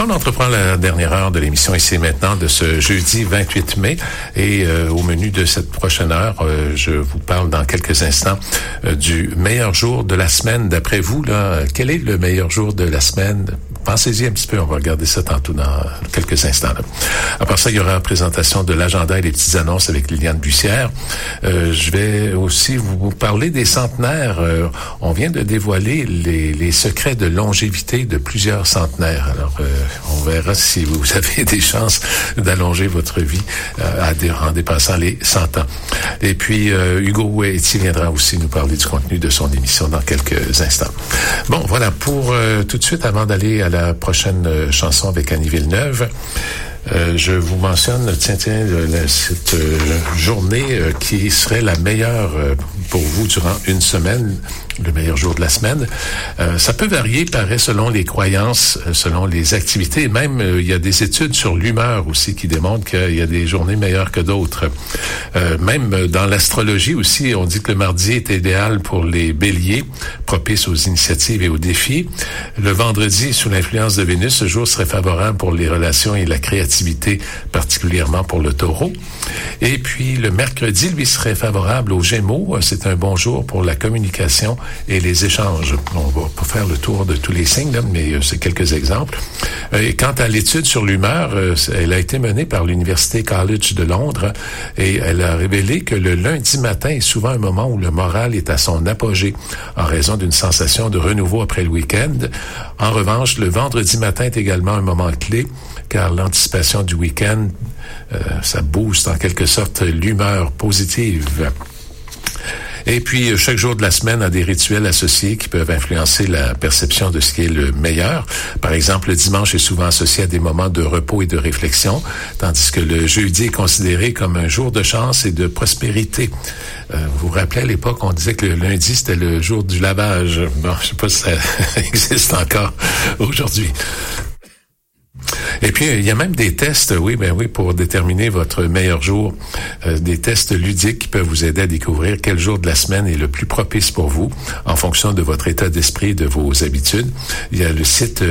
Là, on entreprend la dernière heure de l'émission Ici et Maintenant de ce jeudi 28 mai. Et au menu de cette prochaine heure, je vous parle dans quelques instants du meilleur jour de la semaine. D'après vous, là, quel est le meilleur jour de la semaine? Pensez-y un petit peu, on va regarder ça tantôt dans quelques instants. Là. À part ça, il y aura une présentation de l'agenda et les petites annonces avec Liliane Bussière. Je vais aussi vous parler des centenaires. On vient de dévoiler les secrets de longévité de plusieurs centenaires. Alors, on verra si vous avez des chances d'allonger votre vie en dépassant les 100 ans. Et puis, Hugo Ouetti viendra aussi nous parler du contenu de son émission dans quelques instants. Bon, voilà, pour tout de suite, avant d'aller à la prochaine chanson avec Annie Villeneuve, je vous mentionne, cette journée qui serait la meilleure pour vous durant une semaine, le meilleur jour de la semaine. Ça peut varier, paraît, selon les croyances, selon les activités. Même, il y a des études sur l'humeur aussi qui démontrent qu'il y a des journées meilleures que d'autres. Même dans l'astrologie aussi, on dit que le mardi est idéal pour les béliers, propice aux initiatives et aux défis. Le vendredi, sous l'influence de Vénus, ce jour serait favorable pour les relations et la créativité, particulièrement pour le taureau. Et puis, le mercredi, lui, serait favorable aux Gémeaux. C'est un bon jour pour la communication et les échanges. On va pas faire le tour de tous les signes, là, mais c'est quelques exemples. Et quant à l'étude sur l'humeur, elle a été menée par l'Université College de Londres et elle a révélé que le lundi matin est souvent un moment où le moral est à son apogée en raison d'une sensation de renouveau après le week-end. En revanche, le vendredi matin est également un moment clé car l'anticipation du week-end, ça booste en quelque sorte l'humeur positive. Et puis, chaque jour de la semaine a des rituels associés qui peuvent influencer la perception de ce qui est le meilleur. Par exemple, le dimanche est souvent associé à des moments de repos et de réflexion, tandis que le jeudi est considéré comme un jour de chance et de prospérité. Vous vous rappelez, à l'époque, on disait que le lundi, c'était le jour du lavage. Bon, je sais pas si ça existe encore aujourd'hui. Et puis, il y a même des tests, oui, pour déterminer votre meilleur jour. Des tests ludiques qui peuvent vous aider à découvrir quel jour de la semaine est le plus propice pour vous, en fonction de votre état d'esprit et de vos habitudes. Il y a le site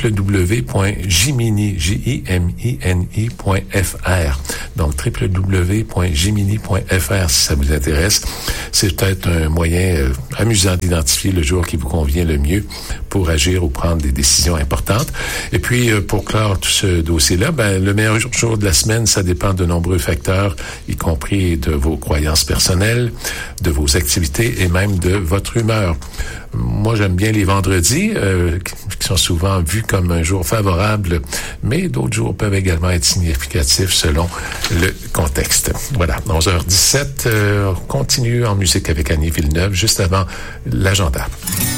www.jimini.fr. Donc, www.jimini.fr si ça vous intéresse. C'est peut-être un moyen amusant d'identifier le jour qui vous convient le mieux pour agir ou prendre des décisions importantes. Et puis, pour clore tout ce dossier-là, le meilleur jour de la semaine, ça dépend de nombreux facteurs, y compris de vos croyances personnelles, de vos activités et même de votre humeur. Moi, j'aime bien les vendredis, qui sont souvent vus comme un jour favorable, mais d'autres jours peuvent également être significatifs selon le contexte. Voilà, 11h17, on continue en musique avec Annie Villeneuve, juste avant l'agenda.